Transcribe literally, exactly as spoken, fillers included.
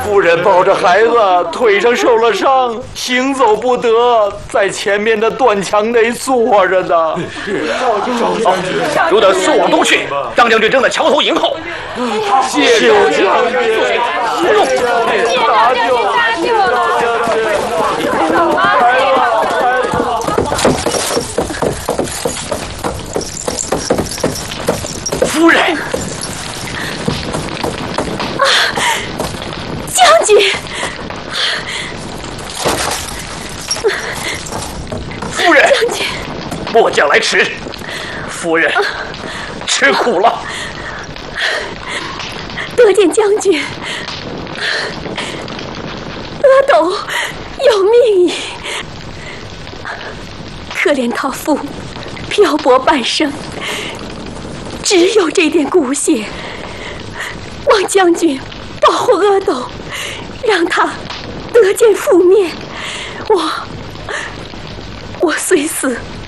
夫人抱着孩子，腿上受了伤，行走不得，在前面的断墙内坐着呢。 是啊，有点速往东去。张将军正在桥头迎候。 谢将军， 不用。 搭救，搭救！走啊！ 夫人。 啊，将军！ 夫人， 将军， 末将来迟，夫人吃苦了。 得见将军，阿斗有命矣。可怜他父漂泊半生，只有这点骨血，望将军保护阿斗，让他得见父面。我我虽死